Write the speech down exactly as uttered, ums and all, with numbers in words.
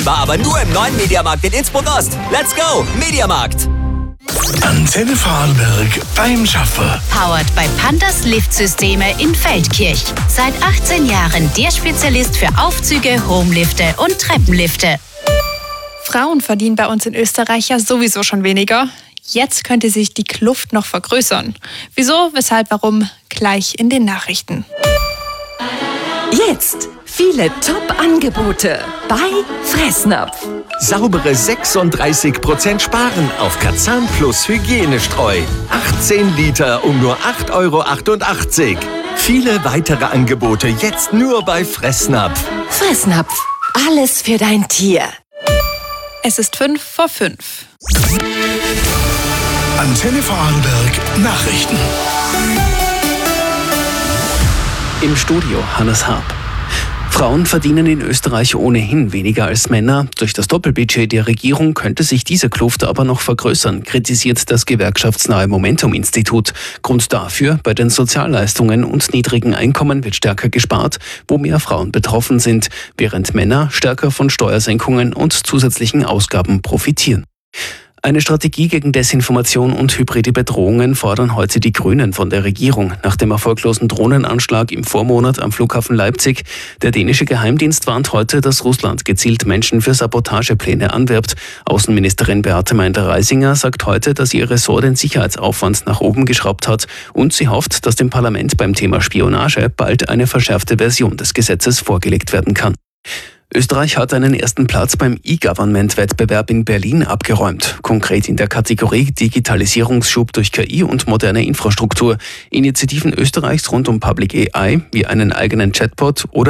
War aber nur im neuen Mediamarkt in Innsbruck-Ost. Let's go, Mediamarkt! Antenne Vorarlberg beim Schaffer. Powered by Pandas Liftsysteme in Feldkirch. Seit achtzehn Jahren der Spezialist für Aufzüge, Homelifte und Treppenlifte. Frauen verdienen bei uns in Österreich ja sowieso schon weniger. Jetzt könnte sich die Kluft noch vergrößern. Wieso, weshalb, warum? Gleich in den Nachrichten. Jetzt viele Top-Angebote bei Fressnapf. Saubere sechsunddreißig Prozent sparen auf Kazan Plus Hygienestreu. achtzehn Liter um nur acht Euro achtundachtzig. Viele weitere Angebote jetzt nur bei Fressnapf. Fressnapf, alles für dein Tier. Es ist fünf vor fünf. Antenne Vorarlberg Nachrichten. Im Studio Hannes Harp. Frauen verdienen in Österreich ohnehin weniger als Männer. Durch das Doppelbudget der Regierung könnte sich diese Kluft aber noch vergrößern, kritisiert das gewerkschaftsnahe Momentum-Institut. Grund dafür: bei den Sozialleistungen und niedrigen Einkommen wird stärker gespart, wo mehr Frauen betroffen sind, während Männer stärker von Steuersenkungen und zusätzlichen Ausgaben profitieren. Eine Strategie gegen Desinformation und hybride Bedrohungen fordern heute die Grünen von der Regierung. Nach dem erfolglosen Drohnenanschlag im Vormonat am Flughafen Leipzig. Der dänische Geheimdienst warnt heute, dass Russland gezielt Menschen für Sabotagepläne anwirbt. Außenministerin Beate Meindl-Reisinger sagt heute, dass ihr Ressort den Sicherheitsaufwand nach oben geschraubt hat. Und sie hofft, dass dem Parlament beim Thema Spionage bald eine verschärfte Version des Gesetzes vorgelegt werden kann. Österreich hat einen ersten Platz beim E-Government-Wettbewerb in Berlin abgeräumt. Konkret in der Kategorie Digitalisierungsschub durch K I und moderne Infrastruktur. Initiativen Österreichs rund um Public A I wie einen eigenen Chatbot oder